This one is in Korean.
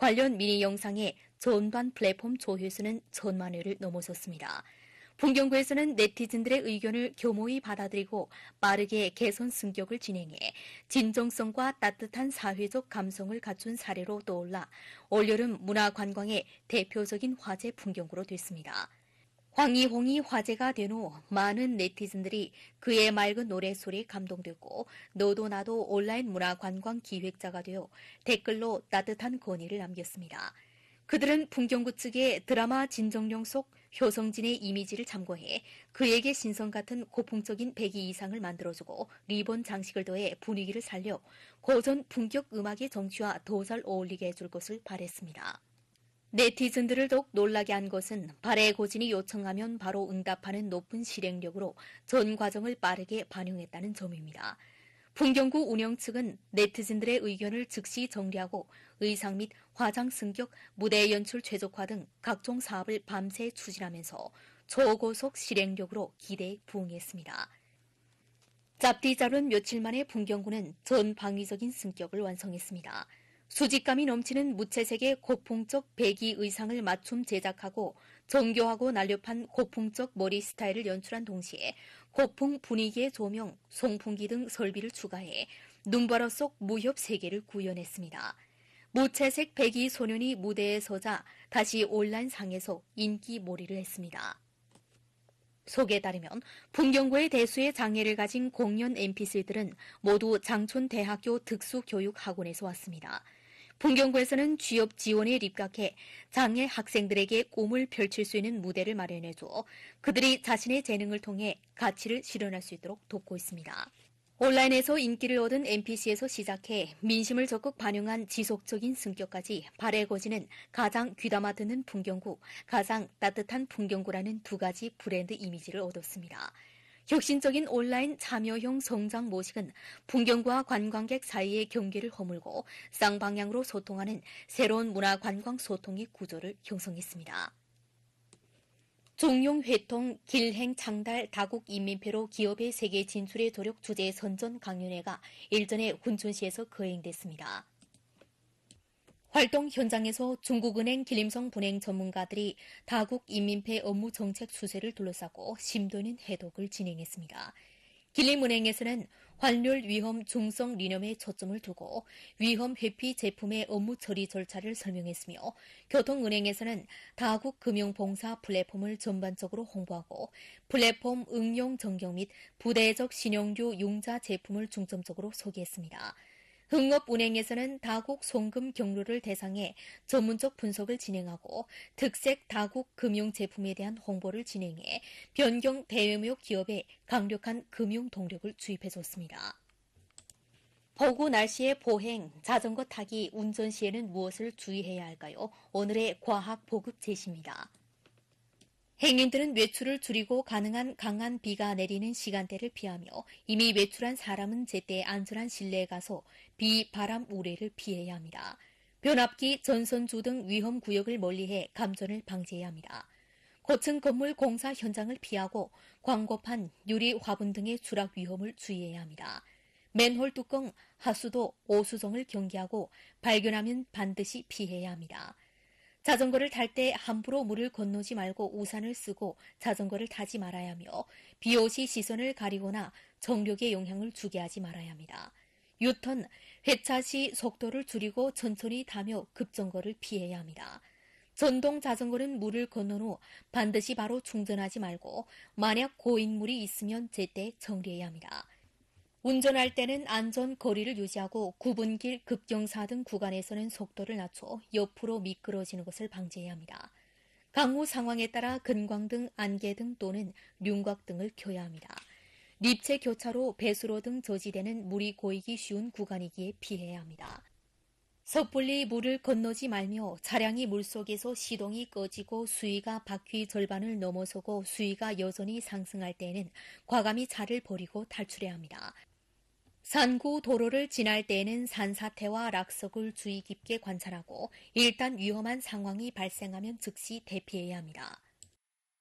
관련 미니 영상의 전반 플랫폼 조회수는 1,000만 회를 넘어섰습니다. 풍경구에서는 네티즌들의 의견을 교모히 받아들이고 빠르게 개선 승격을 진행해 진정성과 따뜻한 사회적 감성을 갖춘 사례로 떠올라 올여름 문화관광의 대표적인 화제 풍경구로 됐습니다. 황이홍이 화제가 된 후 많은 네티즌들이 그의 맑은 노래소리에 감동됐고 너도 나도 온라인 문화관광 기획자가 되어 댓글로 따뜻한 건의를 남겼습니다. 그들은 풍경구 측의 드라마 진정령 속 효성진의 이미지를 참고해 그에게 신성 같은 고풍적인 배기 의상을 만들어주고 리본 장식을 더해 분위기를 살려 고전 풍격 음악의 정취와 더 잘 어울리게 해줄 것을 바랬습니다. 네티즌들을 더욱 놀라게 한 것은 발해고진이 요청하면 바로 응답하는 높은 실행력으로 전 과정을 빠르게 반영했다는 점입니다. 풍경구 운영 측은 네티즌들의 의견을 즉시 정리하고 의상 및 화장 승격, 무대 연출 최적화 등 각종 사업을 밤새 추진하면서 초고속 실행력으로 기대에 부응했습니다. 짭디자른 며칠 만에 풍경구는 전 방위적인 승격을 완성했습니다. 수직감이 넘치는 무채색의 고풍적 배기 의상을 맞춤 제작하고 정교하고 날렵한 고풍적 머리 스타일을 연출한 동시에 고풍 분위기의 조명, 송풍기 등 설비를 추가해 눈바라 속 무협 세계를 구현했습니다. 무채색 배기 소년이 무대에 서자 다시 온라인 상에서 인기 몰이를 했습니다. 소개에 따르면 풍경구의 대수의 장애를 가진 공연 NPC들은 모두 장촌대학교 특수교육학원에서 왔습니다. 풍경구에서는 취업 지원에 입각해 장애 학생들에게 꿈을 펼칠 수 있는 무대를 마련해줘 그들이 자신의 재능을 통해 가치를 실현할 수 있도록 돕고 있습니다. 온라인에서 인기를 얻은 NPC에서 시작해 민심을 적극 반영한 지속적인 승격까지 발해거지는 가장 귀담아 듣는 풍경구, 가장 따뜻한 풍경구라는 두 가지 브랜드 이미지를 얻었습니다. 혁신적인 온라인 참여형 성장 모식은 풍경과 관광객 사이의 경계를 허물고 쌍방향으로 소통하는 새로운 문화관광 소통의 구조를 형성했습니다. 종용회통 길행 창달 다국 인민폐로 기업의 세계 진출의 조력 주제 선전 강연회가 일전에 훈춘시에서 거행됐습니다. 활동 현장에서 중국은행 길림성 분행 전문가들이 다국 인민폐 업무 정책 추세를 둘러싸고 심도 있는 해독을 진행했습니다. 길림은행에서는 환율 위험 중성 리념에 초점을 두고 위험 회피 제품의 업무 처리 절차를 설명했으며 교통은행에서는 다국 금융봉사 플랫폼을 전반적으로 홍보하고 플랫폼 응용 전경 및 부대적 신용류 융자 제품을 중점적으로 소개했습니다. 흥업운행에서는 다국 송금 경로를 대상해 전문적 분석을 진행하고 특색 다국 금융 제품에 대한 홍보를 진행해 변경 대규모 기업에 강력한 금융 동력을 주입해줬습니다. 허구 날씨의 보행, 자전거 타기, 운전 시에는 무엇을 주의해야 할까요? 오늘의 과학 보급 제시입니다. 행인들은 외출을 줄이고 가능한 강한 비가 내리는 시간대를 피하며 이미 외출한 사람은 제때 안전한 실내에 가서 비, 바람, 우레를 피해야 합니다. 변압기, 전선주 등 위험 구역을 멀리해 감전을 방지해야 합니다. 고층 건물 공사 현장을 피하고 광고판, 유리, 화분 등의 추락 위험을 주의해야 합니다. 맨홀 뚜껑, 하수도, 오수정을 경계하고 발견하면 반드시 피해야 합니다. 자전거를 탈 때 함부로 물을 건너지 말고 우산을 쓰고 자전거를 타지 말아야 하며 비옷이 시선을 가리거나 정력에 영향을 주게 하지 말아야 합니다. 유턴, 회차 시 속도를 줄이고 천천히 타며 급정거를 피해야 합니다. 전동 자전거는 물을 건넌 후 반드시 바로 충전하지 말고 만약 고인물이 있으면 제때 정리해야 합니다. 운전할 때는 안전 거리를 유지하고 구분길, 급경사 등 구간에서는 속도를 낮춰 옆으로 미끄러지는 것을 방지해야 합니다. 강우 상황에 따라 근광등, 안개등 또는 륜곽 등을 켜야 합니다. 립체 교차로, 배수로 등 저지대는 물이 고이기 쉬운 구간이기에 피해야 합니다. 섣불리 물을 건너지 말며 차량이 물속에서 시동이 꺼지고 수위가 바퀴 절반을 넘어서고 수위가 여전히 상승할 때에는 과감히 차를 버리고 탈출해야 합니다. 산구 도로를 지날 때에는 산사태와 낙석을 주의 깊게 관찰하고 일단 위험한 상황이 발생하면 즉시 대피해야 합니다.